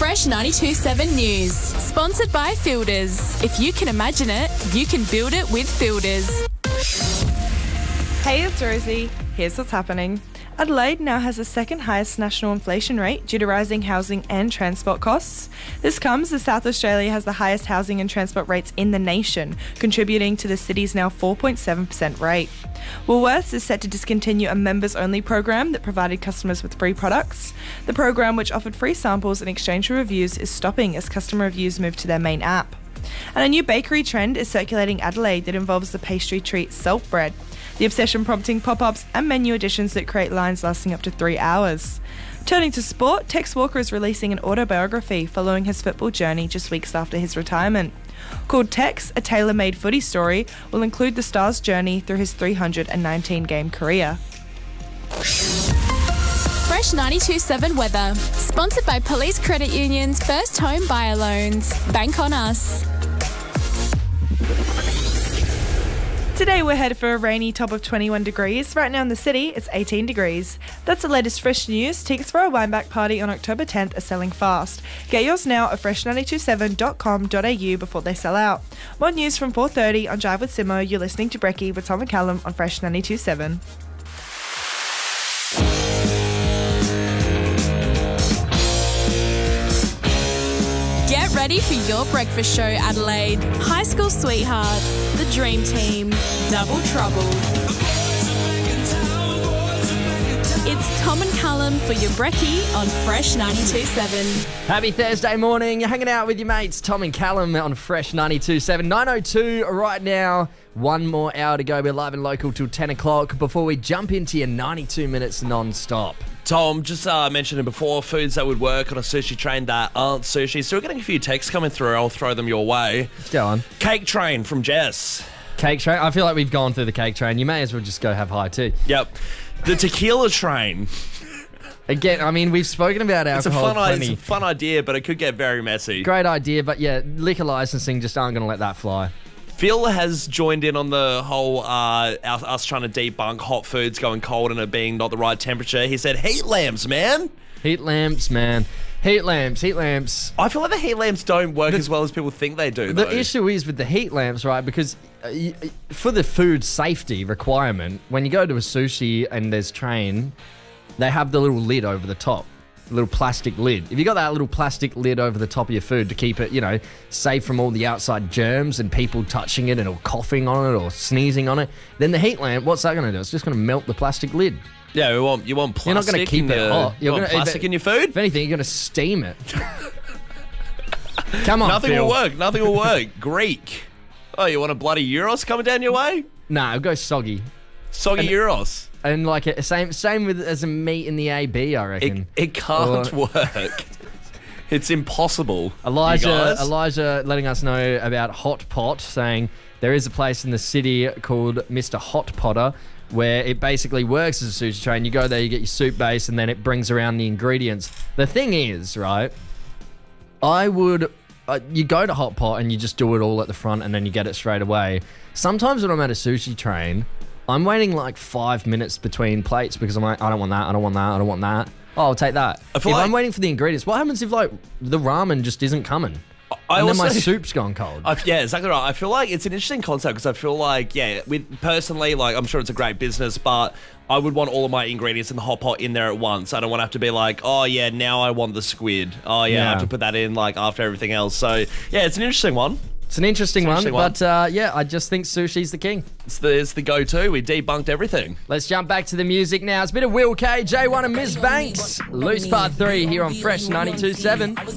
Fresh 92.7 News. Sponsored by Fielders. If you can imagine it, you can build it with Fielders. Hey, it's Rosie. Here's what's happening. Adelaide now has the second highest national inflation rate due to rising housing and transport costs. This comes as South Australia has the highest housing and transport rates in the nation, contributing to the city's now 4.7% rate. Woolworths is set to discontinue a members-only program that provided customers with free products. The program, which offered free samples in exchange for reviews, is stopping as customer reviews move to their main app. And a new bakery trend is circulating Adelaide that involves the pastry treat Salt Bread. The obsession prompting pop-ups and menu additions that create lines lasting up to 3 hours. Turning to sport, Tex Walker is releasing an autobiography following his football journey just weeks after his retirement. Called Tex, a tailor-made footy story, will include the star's journey through his 319-game career. Fresh 92.7 weather. Sponsored by Police Credit Union's First Home Buyer Loans. Bank on us. Today we're headed for a rainy top of 21 degrees. Right now in the city, it's 18 degrees. That's the latest fresh news. Tickets for our Wineback party on October 10th are selling fast. Get yours now at fresh927.com.au before they sell out. More news from 4:30 on Drive with Simo. You're listening to Brekkie with Tom and Callum on Fresh 92.7. Get ready for your breakfast show, Adelaide. High school sweethearts, the dream team, double trouble. It's Tom and Callum for your brekkie on Fresh 92.7. Happy Thursday morning. You're hanging out with your mates, Tom and Callum on Fresh 92.7. 9:02 right now. One more hour to go. We're live and local till 10 o'clock before we jump into your 92 minutes non-stop. Tom, just mentioned it before, foods that would work on a sushi train that aren't sushi. So we're getting a few texts coming through. I'll throw them your way. Go on. Cake train from Jess. Cake train? I feel like we've gone through the cake train. You may as well just go have high too. Yep. The tequila train. Again, I mean, we've spoken about alcohol plenty. It's a fun idea, but it could get very messy. Great idea, but yeah, liquor licensing just aren't going to let that fly. Phil has joined in on the whole us trying to debunk hot foods going cold and it being not the right temperature. He said, heat lamps, man. Heat lamps, man. Heat lamps. I feel like the heat lamps don't work as well as people think they do, though. The issue is with the heat lamps, right, because for the food safety requirement, when you go to a sushi and there's train, they have the little lid over the top. Little plastic lid. If you got that little plastic lid over the top of your food to keep it, safe from all the outside germs and people touching it and or coughing on it or sneezing on it, then the heat lamp, what's that going to do? It's just going to melt the plastic lid. Yeah, you want plastic. You're not going to keep it hot. You want plastic in your food? If anything, you're going to steam it. Come on, Nothing Phil. will work. Nothing will work. Greek. Oh, you want a bloody gyros coming down your way? Nah, it'll go soggy. Soggy gyros. And like same with as a meat in the AB, I reckon. It can't work. It's impossible. Elijah letting us know about Hot Pot, saying there is a place in the city called Mr. Hot Potter where it basically works as a sushi train. You go there, you get your soup base, and then it brings around the ingredients. The thing is, right, you go to Hot Pot and you just do it all at the front and then you get it straight away. Sometimes when I'm at a sushi train, I'm waiting like 5 minutes between plates because I'm like, I don't want that, I don't want that, I don't want that. Oh, I'll take that. I'm waiting for the ingredients, what happens if like the ramen just isn't coming? And then my soup's gone cold. Yeah, exactly right. I feel like it's an interesting concept because I feel like, personally, like I'm sure it's a great business, but I would want all of my ingredients in the hot pot in there at once. I don't want to have to be like, oh yeah, now I want the squid. Oh yeah, I have to put that in like after everything else. So yeah, it's an interesting one. It's an interesting one, but I just think sushi's the king. It's the go-to. We debunked everything. Let's jump back to the music now. It's a bit of Will K, J1 and Ms. Banks. Loose Part 3 here on Fresh 92.7.